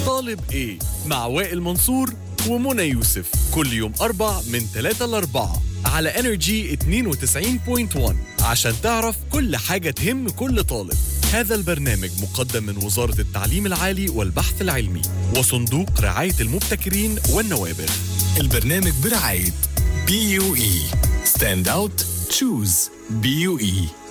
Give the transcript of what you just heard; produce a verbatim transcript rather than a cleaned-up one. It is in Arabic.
طالب ايه مع وائل منصور ومنى يوسف، كل يوم أربع من ثلاثة لأربعة على انرجي اثنين وتسعين فاصلة واحد، عشان تعرف كل حاجة تهم كل طالب. هذا البرنامج مقدم من وزارة التعليم العالي والبحث العلمي وصندوق رعاية المبتكرين والنوابغ. البرنامج برعاية بي يو إي Stand Out Choose بي يو إي.